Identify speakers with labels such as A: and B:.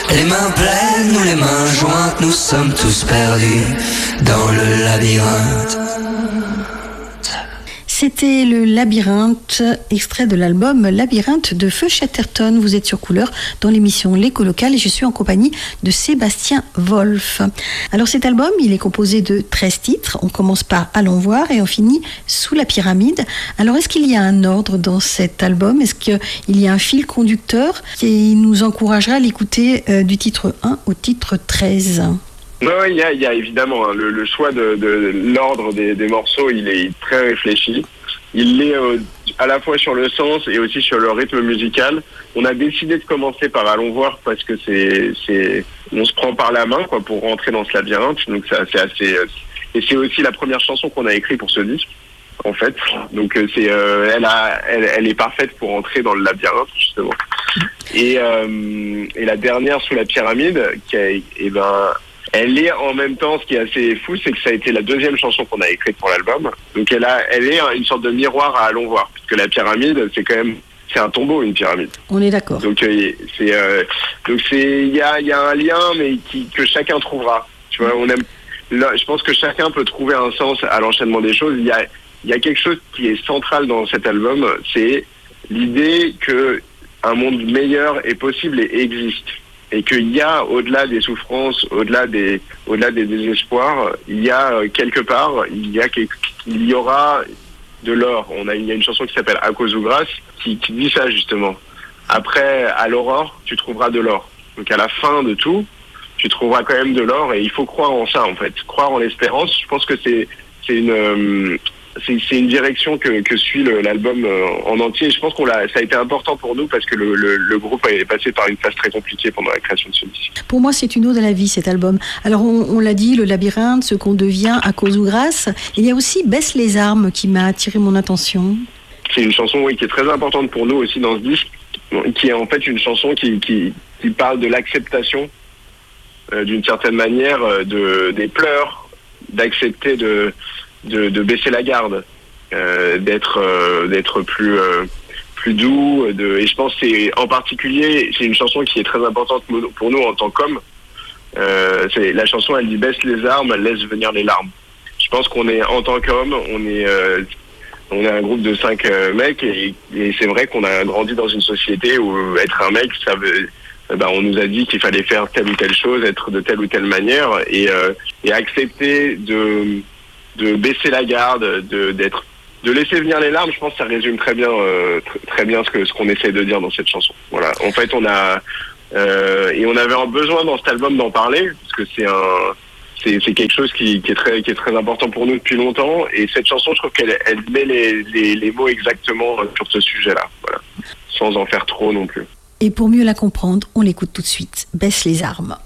A: Les mains pleines ou les mains jointes, nous sommes tous perdus dans le labyrinthe.
B: C'était le Labyrinthe, extrait de l'album Labyrinthe de Feu Chatterton. Vous êtes sur Couleur dans l'émission L'Écho Local et je suis en compagnie de Sébastien Wolf. Alors cet album, il est composé de 13 titres. On commence par Allons voir et on finit Sous la pyramide. Alors est-ce qu'il y a un ordre dans cet album? Est-ce qu'il y a un fil conducteur qui nous encouragera à l'écouter du titre 1 au titre 13?
C: Non, il y a évidemment le choix de l'ordre des morceaux, il est très réfléchi. Il l'est à la fois sur le sens et aussi sur le rythme musical. On a décidé de commencer par Allons voir parce que on se prend par la main quoi pour rentrer dans ce labyrinthe. Donc c'est assez et c'est aussi la première chanson qu'on a écrite pour ce disque en fait. Donc elle est parfaite pour entrer dans le labyrinthe justement. Et la dernière Sous la pyramide elle est en même temps, ce qui est assez fou, c'est que ça a été la deuxième chanson qu'on a écrite pour l'album. Donc elle est une sorte de miroir à Allons voir, puisque la pyramide, c'est un tombeau, une pyramide.
B: On est d'accord.
C: Donc il y a un lien, mais que chacun trouvera. Tu vois, je pense que chacun peut trouver un sens à l'enchaînement des choses. Il y a quelque chose qui est central dans cet album, c'est l'idée que un monde meilleur est possible et existe. Et qu'il y a, au-delà des souffrances, au-delà des désespoirs, il y a quelque part, il y aura de l'or. Il y a une chanson qui s'appelle À cause ou grâce, qui dit ça justement. Après, à l'aurore, tu trouveras de l'or. Donc à la fin de tout, tu trouveras quand même de l'or et il faut croire en ça en fait. Croire en l'espérance, je pense que c'est une direction que suit l'album en entier. Je pense ça a été important pour nous parce que le groupe est passé par une phase très compliquée pendant la création de ce disque.
B: Pour moi, c'est une ode à la vie, cet album. Alors, on l'a dit, le labyrinthe, ce qu'on devient à cause ou grâce. Il y a aussi Baisse les armes qui m'a attiré mon attention.
C: C'est une chanson, oui, qui est très importante pour nous aussi dans ce disque, qui est en fait une chanson qui parle de l'acceptation, d'une certaine manière, des pleurs, d'accepter de baisser la garde, d'être plus doux, et je pense que en particulier c'est une chanson qui est très importante pour nous en tant qu'hommes. La chanson elle dit baisse les armes, laisse venir les larmes. Je pense qu'on est en tant qu'hommes, on est un groupe de 5 mecs et c'est vrai qu'on a grandi dans une société où être un mec ça veut on nous a dit qu'il fallait faire telle ou telle chose, être de telle ou telle manière et accepter de baisser la garde, de laisser venir les larmes. Je pense que ça résume très bien ce qu'on essaie de dire dans cette chanson. Voilà. En fait, on avait un besoin dans cet album d'en parler parce que c'est quelque chose qui est très important pour nous depuis longtemps. Et cette chanson, je trouve qu'elle met les mots exactement sur ce sujet-là. Voilà. Sans en faire trop non plus.
B: Et pour mieux la comprendre, on l'écoute tout de suite. Baisse les armes.